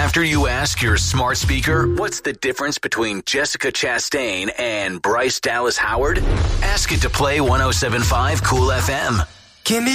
After you ask your smart speaker, what's the difference between Jessica Chastain and Bryce Dallas Howard? Ask it to play 107.5 Cool FM. Give me